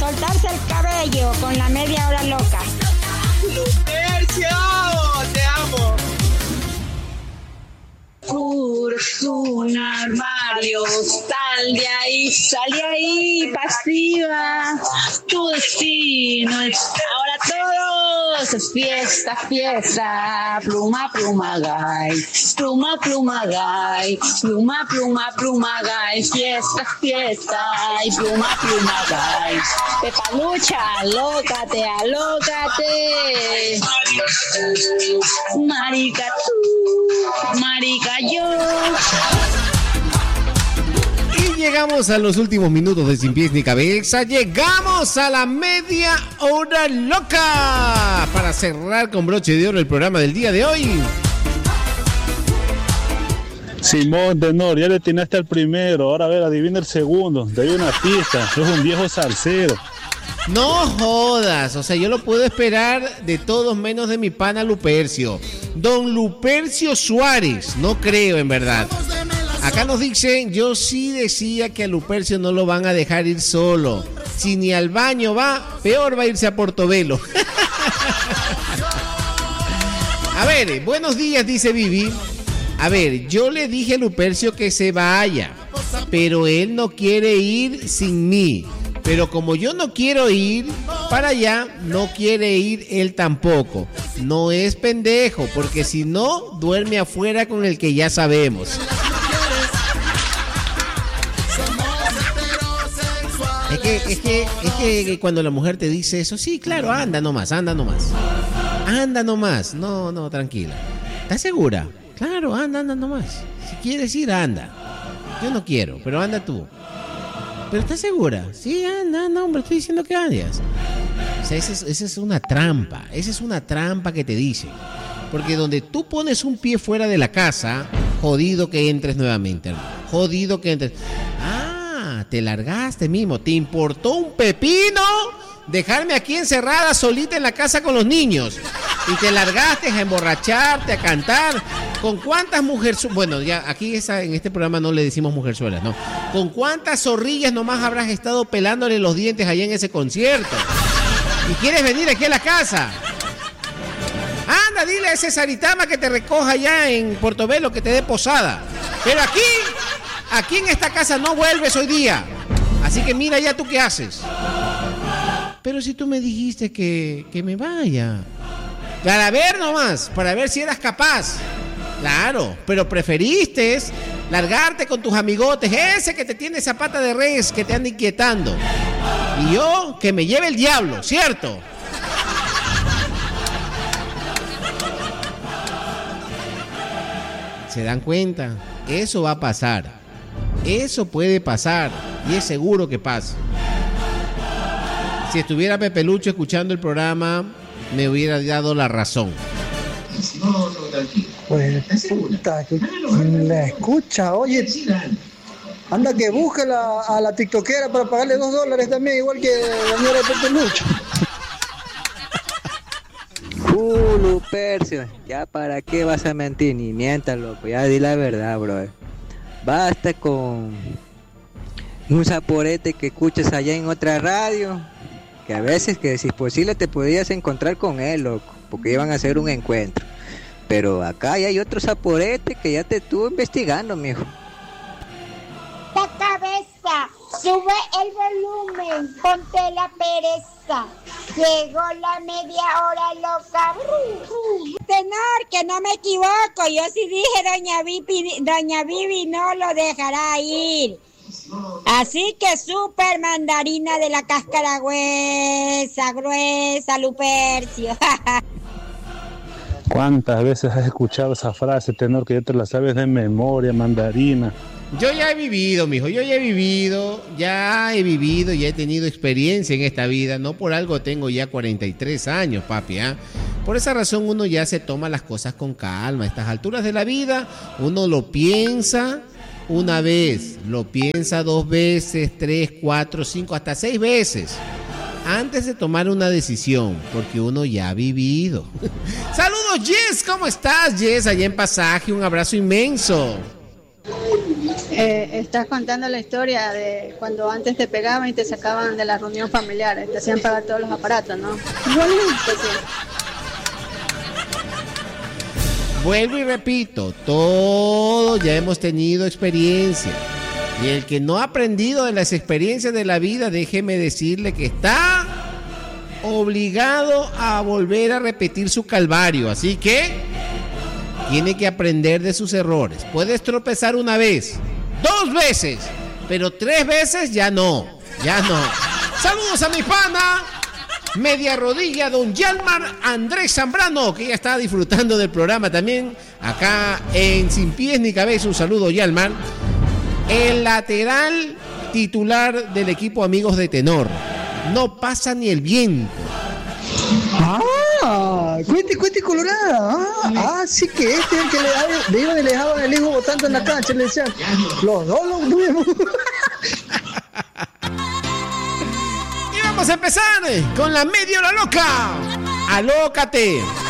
soltarse el cabello con la media hora loca. ¡Lupercio! ¡Te amo! Un armario, sal de ahí, pasiva, tu destino es ahora todos es fiesta, fiesta, pluma, pluma, gay, pluma, pluma, gay, pluma, pluma, pluma, gay, fiesta, fiesta, y pluma, pluma, gay, Pepalucha, alócate, alócate, marica tú, marica yo. Y llegamos a los últimos minutos de Sin Pies ni Cabeza. Llegamos a la media hora loca para cerrar con broche de oro el programa del día de hoy. Simón Tenor, ya le atinaste al primero, ahora a ver, adivina el segundo, te doy una pista, es un viejo salsero. No jodas, o sea, yo lo puedo esperar de todos menos de mi pana Lupercio. Don Lupercio Suárez, no creo en verdad. Acá nos dicen, yo sí decía que a Lupercio no lo van a dejar ir solo. Si ni al baño va, peor va a irse a Portobelo. A ver, buenos días, dice Vivi. A ver, yo le dije a Lupercio que se vaya, pero él no quiere ir sin mí. Pero como yo no quiero ir para allá, no quiere ir él tampoco. No es pendejo, porque si no, duerme afuera con el que ya sabemos. Es que cuando la mujer te dice eso, sí, claro, anda nomás. Anda nomás. No, tranquila. ¿Estás segura? Claro, anda nomás. Si quieres ir, anda. Yo no quiero, pero anda tú. ¿Pero estás segura? Sí, anda, hombre, estoy diciendo que andas. O sea, esa es una trampa. Esa es una trampa que te dice. Porque donde tú pones un pie fuera de la casa, jodido que entres nuevamente, hermano. Jodido que entres. Ah, te largaste mismo. ¿Te importó un pepino dejarme aquí encerrada solita en la casa con los niños? Y te largaste a emborracharte, a cantar. ¿Con cuántas mujeres? Bueno, ya aquí en este programa no le decimos mujerzuelas, ¿no? ¿Con cuántas zorrillas nomás habrás estado pelándole los dientes allá en ese concierto? ¿Y quieres venir aquí a la casa? Anda, dile a ese Saritama que te recoja allá en Portobelo, que te dé posada. Pero aquí en esta casa no vuelves hoy día. Así que mira ya tú qué haces. Pero si tú me dijiste que me vaya. Para ver nomás, para ver si eras capaz. Claro, pero preferiste largarte con tus amigotes, ese que te tiene esa pata de res que te anda inquietando. Y yo, que me lleve el diablo, ¿cierto? ¿Se dan cuenta? Eso va a pasar. Eso puede pasar. Y es seguro que pasa. Si estuviera Pepe Lucho escuchando el programa, me hubiera dado la razón. No, tranquilo. Pues puta, que la escucha, oye. Anda que busque a la tiktokera para pagarle $2 también, igual que la señora de Pepe Lucho. Lupercio, ya para qué vas a mentir, ni mientas, loco, ya di la verdad, bro. Basta con un saporete que escuchas allá en otra radio, que a veces que si es posible te podías encontrar con él, loco, porque iban a hacer un encuentro. Pero acá ya hay otro saporete que ya te estuvo investigando, mijo. La cabeza, sube el volumen, ponte la pereza. Llegó la media hora loca. Tenor, que no me equivoco, yo sí dije doña Vivi no lo dejará ir. Así que super mandarina de la cáscara gruesa, Lupercio. ¿Cuántas veces has escuchado esa frase, Tenor, que ya te la sabes de memoria, mandarina? Yo ya he vivido, mijo, ya he vivido, ya he tenido experiencia en esta vida. No por algo tengo ya 43 años, papi, ¿eh? Por esa razón uno ya se toma las cosas con calma. A estas alturas de la vida, uno lo piensa una vez, lo piensa 2 veces, 3, 4, 5, hasta 6 veces. Antes de tomar una decisión, porque uno ya ha vivido. Saludos, Jess, ¿cómo estás, Jess? Allá en Pasaje, un abrazo inmenso. Estás contando la historia de cuando antes te pegaban y te sacaban de la reunión familiar, te hacían pagar todos los aparatos, ¿no? Igualmente, sí. Vuelvo y repito, todos ya hemos tenido experiencia. Y el que no ha aprendido de las experiencias de la vida, déjeme decirle que está obligado a volver a repetir su calvario. Así que tiene que aprender de sus errores. Puedes tropezar una vez, 2 veces, pero 3 veces ya no. Saludos a mi pana media rodilla, don Yalmar Andrés Zambrano, que ya está disfrutando del programa también acá en Sin Pies ni Cabeza. Un saludo, Yalmar. El lateral titular del equipo Amigos de Tenor. No pasa ni el viento. Cuente colorada. Sí que este es el que le iban y le dejaban el hijo botando en la cancha. Le decían, los dos los tuvimos. Y vamos a empezar con la media hora loca. Alócate.